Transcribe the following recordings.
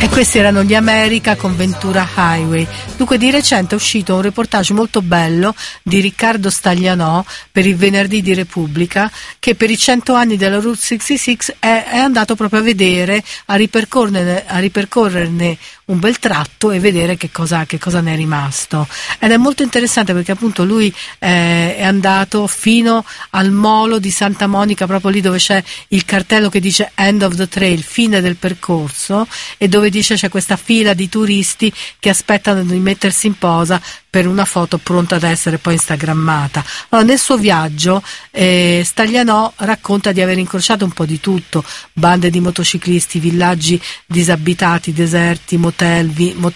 E questi erano gli America con Ventura Highway. Dunque di recente è uscito un reportage molto bello di Riccardo Staglianò per il Venerdì di Repubblica, che per i 100 anni della Route 66 è andato proprio a vedere, a ripercorrerne un bel tratto e vedere che cosa ne è rimasto. Ed è molto interessante perché appunto lui è andato fino al molo di Santa Monica, proprio lì dove c'è il cartello che dice End of the Trail, fine del percorso, e dove dice c'è questa fila di turisti che aspettano di mettersi in posa per una foto pronta ad essere poi instagrammata. Allora, nel suo viaggio Staglianò racconta di aver incrociato un po' di tutto: bande di motociclisti, villaggi disabitati, deserti, motel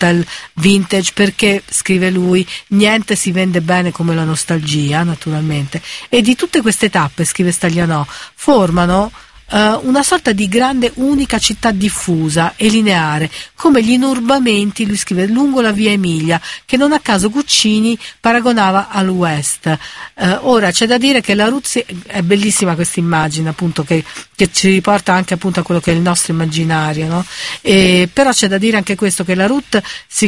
vintage, perché, scrive lui, niente si vende bene come la nostalgia, naturalmente. E di tutte queste tappe, scrive Staglianò, formano una sorta di grande unica città diffusa e lineare, come gli inurbamenti, lui scrive, lungo la via Emilia, che non a caso Guccini paragonava al West. Ora c'è da dire che la Route è bellissima questa immagine, appunto, che ci riporta anche appunto a quello che è il nostro immaginario, no? Però c'è da dire anche questo, che la Route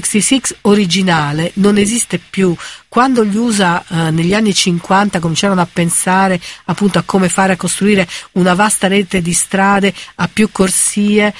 66 originale non esiste più. Quando gli USA negli anni 50 cominciarono a pensare appunto a come fare a costruire una vasta rete di strade a più corsie,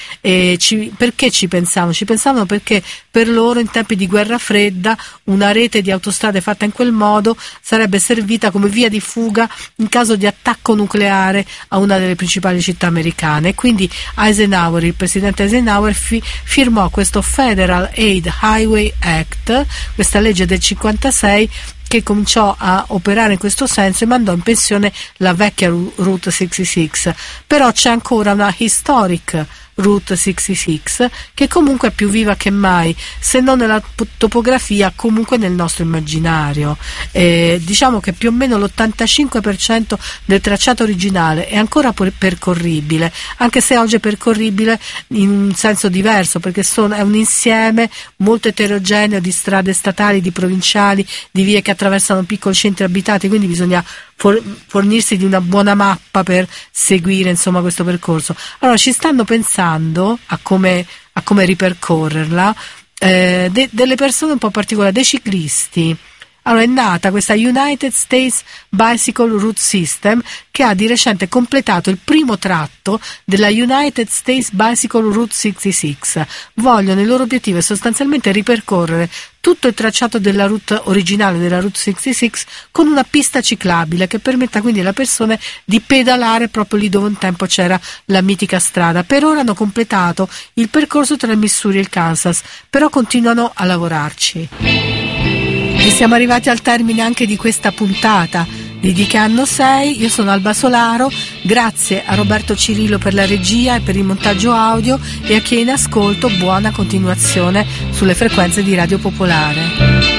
perché ci pensavano? Ci pensavano perché per loro in tempi di guerra fredda una rete di autostrade fatta in quel modo sarebbe servita come via di fuga in caso di attacco nucleare a una delle principali città americane. E quindi Eisenhower, il presidente Eisenhower, firmò questo Federal Aid Highway Act, questa legge del 56, che cominciò a operare in questo senso e mandò in pensione la vecchia Route 66. Però c'è ancora una historic Route 66 che comunque è più viva che mai, se non nella topografia, comunque nel nostro immaginario. Diciamo che più o meno l'85% del tracciato originale è ancora percorribile, anche se oggi è percorribile in un senso diverso, perché è un insieme molto eterogeneo di strade statali, di provinciali, di vie che attraversano piccoli centri abitati, quindi bisogna fornirsi di una buona mappa per seguire, insomma, questo percorso. Allora ci stanno pensando a come ripercorrerla delle persone un po' particolari, dei ciclisti. Allora è nata questa United States Bicycle Route System, che ha di recente completato il primo tratto della United States Bicycle Route 66. Vogliono, il loro obiettivo è sostanzialmente ripercorrere tutto il tracciato della route originale della Route 66 con una pista ciclabile che permetta quindi alle persone di pedalare proprio lì dove un tempo c'era la mitica strada. Per ora hanno completato il percorso tra il Missouri e il Kansas, però continuano a lavorarci. E siamo arrivati al termine anche di questa puntata di Che anno sei? Io sono Alba Solaro, grazie a Roberto Cirillo per la regia e per il montaggio audio, e a chi è in ascolto buona continuazione sulle frequenze di Radio Popolare.